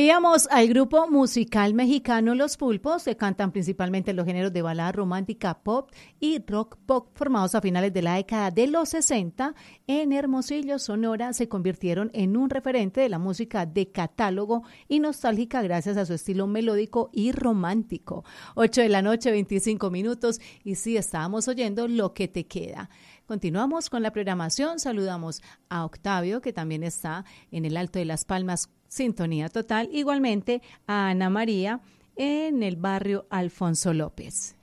Oíamos al grupo musical mexicano Los Pulpos, que cantan principalmente los géneros de balada romántica, pop y rock pop, formados a finales de la década de los 60. En Hermosillo, Sonora, se convirtieron en un referente de la música de catálogo y nostálgica gracias a su estilo melódico y romántico. 8 de la noche, 25 minutos, y sí, estábamos oyendo Lo que te queda. Continuamos con la programación, saludamos a Octavio, que también está en el Alto de las Palmas, sintonía total, igualmente a Ana María en el barrio Alfonso López.